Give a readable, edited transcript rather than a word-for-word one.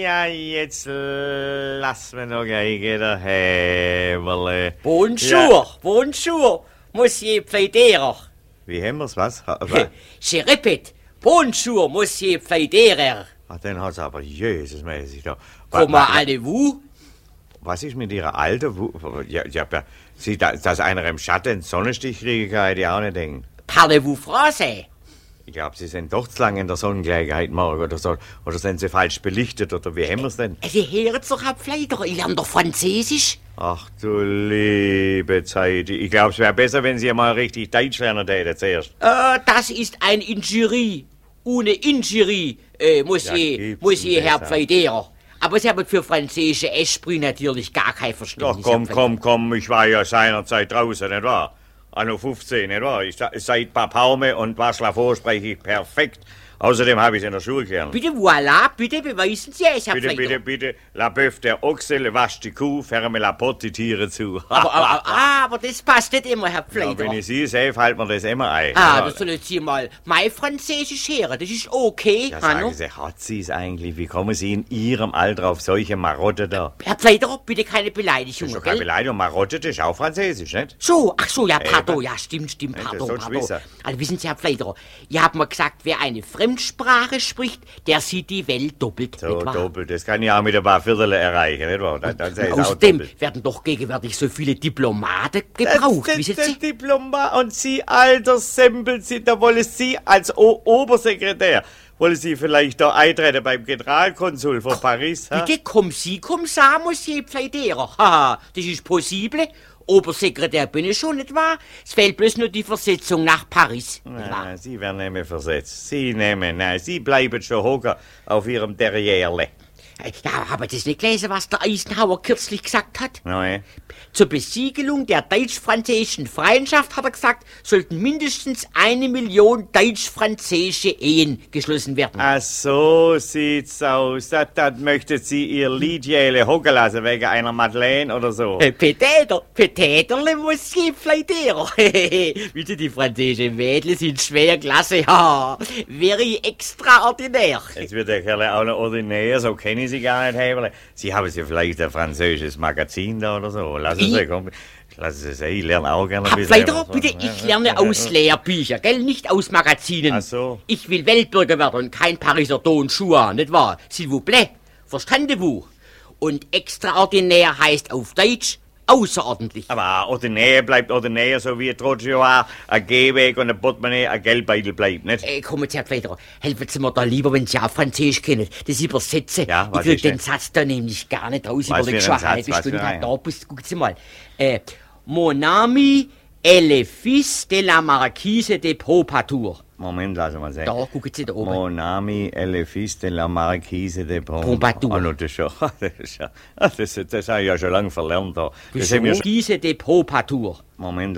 ja, jetzt lass mir noch gleich der Häberle. Bonjour, bonjour, Monsieur Pfleiderer. Wie haben wir's, was? Je répète, bonjour, Monsieur Pfleiderer. Den hat's aber Jesusmäßig da. Comment allez-vous? Was ist mit Ihrer Alten? Dass einer im Schatten Sonnenstich kriegen kann, hätte ich auch nicht denken. Parlez-vous français? Ich glaube, Sie sind doch zu lange in der Sonnengleichheit morgen oder so. Oder sind Sie falsch belichtet, oder wie haben wir's denn? Sie hören doch, Herr Pfleiderer, ich lerne doch Französisch. Ach du liebe Zeit. Ich glaube, es wäre besser, wenn Sie mal richtig Deutsch lernen täten zuerst. Das ist ein Injurie. Ohne Injurie, Monsieur Herr Pfleiderer. Aber Sie haben für französische Esprits natürlich gar kein Verständnis. Doch, komm, ich war ja seinerzeit draußen, nicht wahr? Anno 15, nicht wahr? Seit Papaume und Waschlafo spreche ich perfekt. Außerdem habe ich es in der Schule gelernt. Bitte, voilà, bitte beweisen Sie es, Herr Pfleiderer. Bitte, la Bœuf der Ochsel, wascht die Kuh, ferme la Pott die Tiere zu. Aber das passt nicht immer, Herr Pfleiderer. Ja, wenn ich Sie sehe, fällt mir das immer ein. Das sollen Sie mal mein Französisch hören, das ist okay. Ja, sagen Sie, hat Sie es eigentlich? Wie kommen Sie in Ihrem Alter auf solche Marotte da? Herr Pfleiderer, bitte keine Beleidigung, Das ist doch keine Beleidigung, Marotte, das ist auch Französisch, nicht? Ach so, ja, pardon, ja, stimmt, pardon. Also wissen Sie, Herr Pfleiderer, ihr habt mir gesagt, wer eine Fremdsprache spricht, der sieht die Welt doppelt, So nicht wahr? doppelt, das kann ich auch mit ein paar Viertel erreichen, nicht wahr? Dann sei es auch Außerdem doppelt. werden doch gegenwärtig so viele Diplomaten gebraucht, wissen Sie? Diplomat und Sie, alter Sempel, da wollen Sie als Obersekretär, wollen Sie vielleicht da eintreten beim Generalkonsul von Paris? Ha? Bitte, comme ça, Monsieur Pfleiderer. Haha, das ist possible. Obersekretär bin ich schon, nicht wahr? Es fehlt bloß nur die Versetzung nach Paris, nicht wahr? Nein, Sie werden nicht mehr versetzt. Sie bleiben schon hocken auf Ihrem Derrierle. Ja, haben Sie nicht gelesen, was der Eisenhower kürzlich gesagt hat? Nein. Zur Besiegelung der deutsch-französischen Freundschaft, hat er gesagt, sollten mindestens 1 Million deutsch-französische Ehen geschlossen werden. Ach so sieht's aus. Das möchten Sie Ihr Liedjähle hocken lassen wegen einer Madeleine oder so. Peut-être, Monsieur Pfleiderer. Bitte, die französischen Mädchen sind schwer klasse, ja. Very extraordinär. Jetzt wird der Kerl auch noch ordinär, so kenne ich Sie gar nicht, Heberle. Sie haben ja vielleicht ein französisches Magazin da oder so. Lassen Sie, komm. Lassen Sie sehen, ich lerne auch gerne ein bisschen. Pfleiderer, bitte, ich lerne aus Lehrbüchern, gell? Nicht aus Magazinen. Ach so. Ich will Weltbürger werden und kein Pariser Don Juan, nicht wahr? S'il vous plaît, verstandez-vous? Und extraordinär heißt auf Deutsch außerordentlich. Aber ordinär bleibt ordinär, so wie ein Trottoir, ein Gehweg und ein Portemonnaie, ein Geldbeutel bleibt, nicht? Kommen Sie, Herr Pfleiderer, helfen Sie mir da lieber, wenn Sie auch Französisch kennen, das übersetzen. Ja, was ich krieg ist denn? den Satz da nämlich gar nicht raus. Was Überleg für schon ein eine Satz? halbe Was Stunde für ein? da bist. Gucken Sie mal. Mon ami est le fils de la marquise de Pompadour. Moment, lassen wir sehen. Da, gucken Sie da oben. Mon ami est le fils de la marquise de Pompadour. Oh, no, das habe ich ja schon lange verlernt. Da. Das haben wir schon. Marquise de Pompadour. Moment.